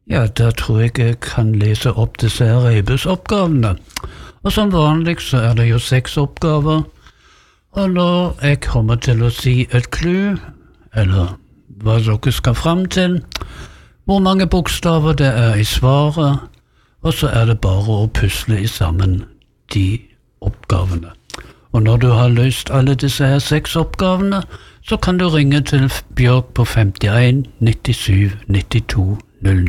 Ja, da tror jeg kan lese opp disse her rebusoppgavene. Og som vanlig så det jo 6 oppgaver. Og når jeg kommer til å si et clue, eller hva dere skal frem til, hvor mange bokstaver det i svaret, og så det bare å pusle sammen de oppgavene. Og når du har løst alle disse her 6 oppgavene, så kan du ringe til Bjørg på 51 97 92 00.